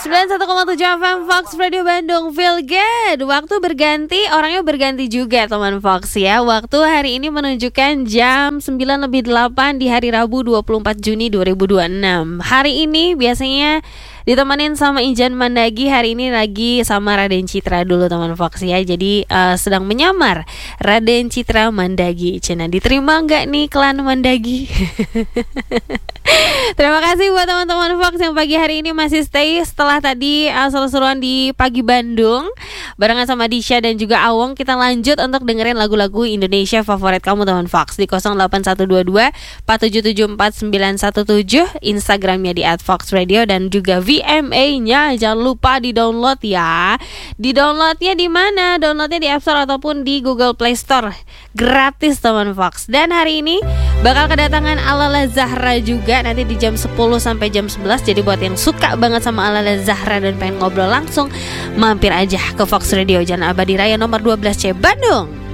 91,7 FM Fox Radio Bandung, feel good. Waktu berganti, orangnya berganti juga teman Fox ya. Waktu hari ini menunjukkan jam 9:08 di hari Rabu 24 Juni 2026. Hari ini biasanya ditemenin sama Ijan Mandagi, hari ini lagi sama Raden Citra dulu teman Fox ya. Jadi sedang menyamar Raden Citra Mandagi. Cina diterima nggak nih klan Mandagi? Terima kasih buat teman-teman Fox yang pagi hari ini masih stay setelah tadi seru-seruan di Pagi Bandung barengan sama Disha dan juga Awong. Kita lanjut untuk dengerin lagu-lagu Indonesia favorit kamu teman Fox di 08122 4774917, Instagramnya di @foxradio dan juga VMA-nya jangan lupa di-download ya. Di-downloadnya di mana? Downloadnya di App Store ataupun di Google Play Store. Gratis teman Fox. Dan hari ini bakal kedatangan Alala Zahra juga nanti di jam 10 sampai jam 11. Jadi buat yang suka banget sama Alala Zahra dan pengen ngobrol langsung, mampir aja ke Fox Radio Jalan Abadi Raya nomor 12C Bandung.